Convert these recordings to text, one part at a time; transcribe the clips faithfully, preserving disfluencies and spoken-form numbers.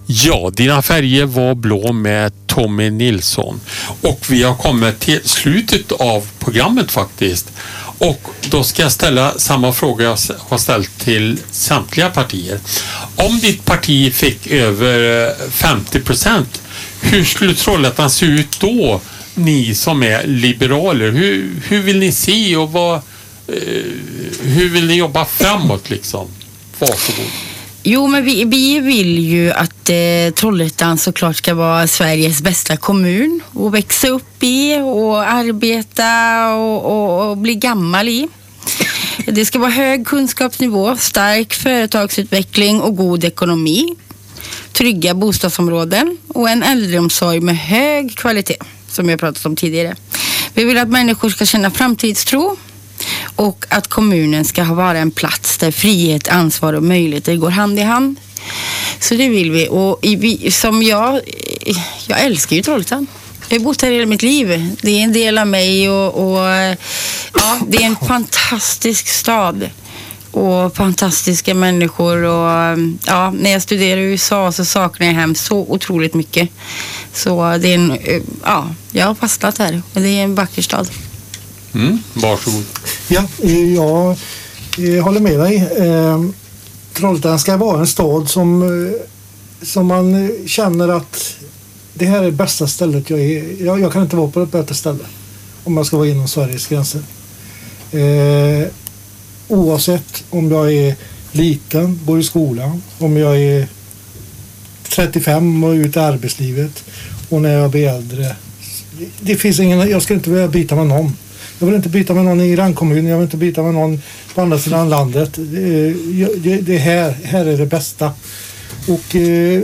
Ja, dina färger var blå med Tommy Nilsson. Och vi har kommit till slutet av programmet faktiskt. Och då ska jag ställa samma fråga jag har ställt till samtliga partier. Om ditt parti fick över femtio procent, hur skulle Trollhättan se ut då? Ni som är liberaler, hur, hur vill ni se och vad, eh, hur vill ni jobba framåt liksom? Varsågod. Jo, men vi, vi vill ju att eh, Trollhättan såklart ska vara Sveriges bästa kommun och växa upp i och arbeta och, och, och bli gammal i. Det ska vara hög kunskapsnivå, stark företagsutveckling och god ekonomi, trygga bostadsområden och en äldreomsorg med hög kvalitet, som jag pratat om tidigare. Vi vill att människor ska känna framtidstro och att kommunen ska vara en plats där frihet, ansvar och möjligheter går hand i hand. Så det vill vi. Och vi, som jag, jag älskar ju Trollhättan. Jag har bott här hela mitt liv. Det är en del av mig och, och ja, det är en fantastisk stad. Och fantastiska människor. Och ja, när jag studerar i U S A så saknar jag hem så otroligt mycket. Så det är en, ja, jag har fastnat här. Det är en vacker stad. Mm, varsågod. Ja, jag, jag håller med dig. Eh, Trollhättan ska vara en stad som, som man känner att det här är det bästa stället jag är. Jag, jag kan inte vara på ett bättre ställe om jag ska vara inom Sveriges gränser. Eh, oavsett om jag är liten, bor i skolan, om jag är trettiofem och ute i arbetslivet och när jag blir äldre. Det finns ingen, jag ska inte vilja byta med någon. Jag vill inte byta med någon i grannkommunen, jag vill inte byta med någon på andra sidan landet. Det, det, det här, här är det bästa. Och eh,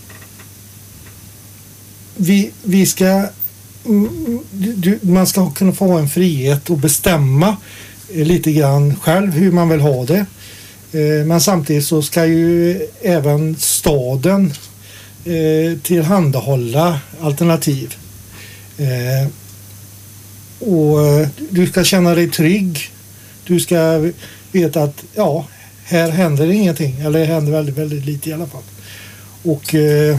vi, vi ska, du, man ska kunna få ha en frihet och bestämma eh, lite grann själv hur man vill ha det. Eh, men samtidigt så ska ju även staden eh, tillhandahålla alternativ. Eh, Och du ska känna dig trygg. Du ska veta att ja, här händer ingenting. Eller det händer väldigt, väldigt lite i alla fall. Och eh,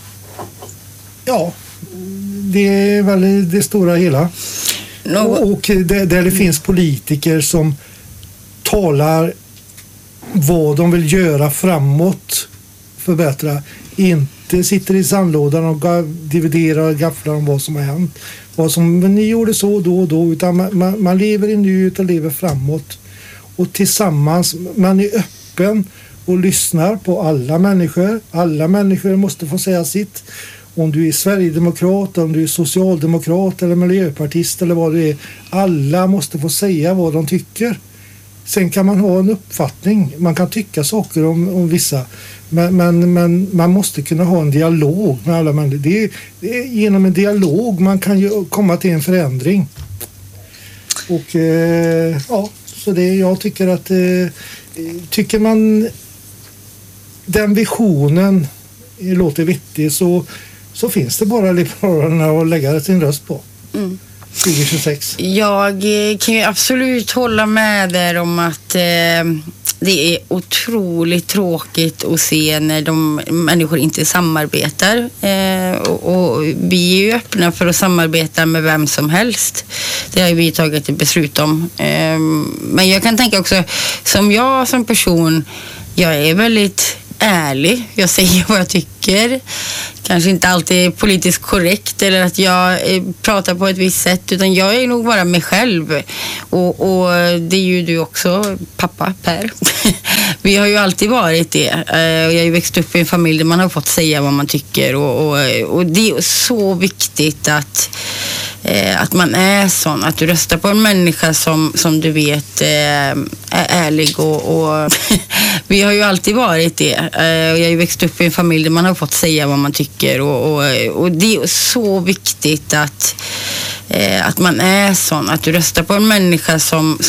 ja, det är väl det stora hela. No. Och, och det, där det finns politiker som talar vad de vill göra framåt, förbättra. Inte sitter i sandlådan och dividerar och gafflar om vad som har hänt. Vad som ni gjorde så då och då, utan man, man, man lever i nuet och lever framåt. Och tillsammans, man är öppen och lyssnar på alla människor. Alla människor måste få säga sitt. Om du är sverigedemokrat, om du är socialdemokrat eller miljöpartist eller vad du är. Alla måste få säga vad de tycker. Sen kan man ha en uppfattning. Man kan tycka saker om, om vissa. Men, men, men man måste kunna ha en dialog med alla människor. Det är, det är genom en dialog man kan ju komma till en förändring. Och eh, ja, så det jag tycker att eh, tycker man den visionen låter vettig så, så finns det bara Liberalerna att lägga sin röst på. Mm. tjugo tjugosex. Jag kan ju absolut hålla med där om att eh, det är otroligt tråkigt att se när de människor inte samarbetar. Eh, och, och vi är ju öppna för att samarbeta med vem som helst. Det har vi tagit ett beslut om. Eh, men jag kan tänka också, som jag som person, jag är väldigt ärlig. Jag säger vad jag tycker. Kanske inte alltid politiskt korrekt eller att jag eh, pratar på ett visst sätt, utan jag är nog bara mig själv. Och, och det är ju du också, pappa Per. Vi har ju alltid varit det. Eh, jag har ju växt upp i en familj där man har fått säga vad man tycker. Och, och, och det är så viktigt att Eh, att man är sån, att du röstar på en människa som, som du vet eh, är ärlig och, och vi har ju alltid varit det. Eh, jag har ju växt upp i en familj där man har fått säga vad man tycker och, och, och det är så viktigt att, eh, att man är sån, att du röstar på en människa som